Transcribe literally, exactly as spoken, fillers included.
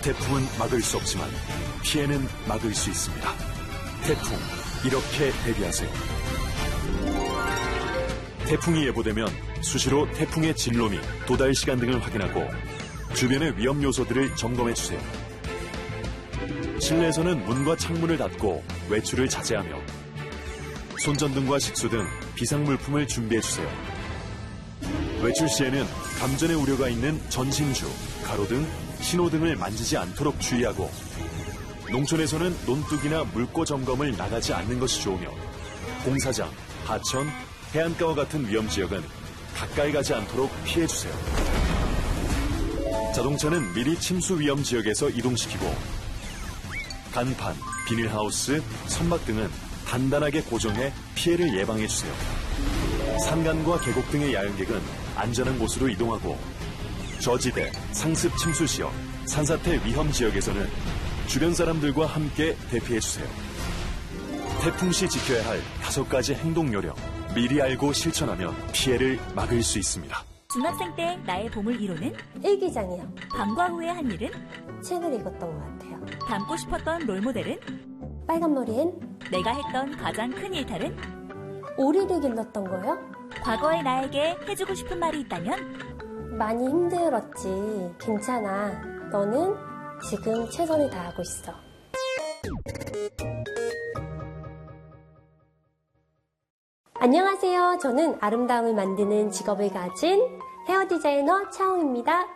태풍은 막을 수 없지만 피해는 막을 수 있습니다. 태풍, 이렇게 대비하세요. 태풍이 예보되면 수시로 태풍의 진로 및 도달 시간 등을 확인하고 주변의 위험 요소들을 점검해 주세요. 실내에서는 문과 창문을 닫고 외출을 자제하며 손전등과 식수 등 비상물품을 준비해 주세요. 외출 시에는 감전의 우려가 있는 전신주, 가로등, 신호등을 만지지 않도록 주의하고 농촌에서는 논둑이나 물고 점검을 나가지 않는 것이 좋으며 공사장, 하천, 해안가와 같은 위험지역은 가까이 가지 않도록 피해주세요. 자동차는 미리 침수 위험 지역에서 이동시키고 간판, 비닐하우스, 선박 등은 단단하게 고정해 피해를 예방해주세요. 산간과 계곡 등의 야영객은 안전한 곳으로 이동하고 저지대, 상습 침수 지역, 산사태 위험 지역에서는 주변 사람들과 함께 대피해주세요. 태풍 시 지켜야 할 다섯 가지 행동 요령, 미리 알고 실천하면 피해를 막을 수 있습니다. 중학생 때 나의 보물 일 호는? 일기장이요. 방과 후에 한 일은? 책을 읽었던 것 같아요. 닮고 싶었던 롤모델은? 빨간머리엔? 내가 했던 가장 큰 일탈은? 오리를 길렀던 거요? 과거의 나에게 해주고 싶은 말이 있다면? 많이 힘들었지. 괜찮아. 너는 지금 최선을 다하고 있어. 안녕하세요. 저는 아름다움을 만드는 직업을 가진 헤어 디자이너 차홍입니다.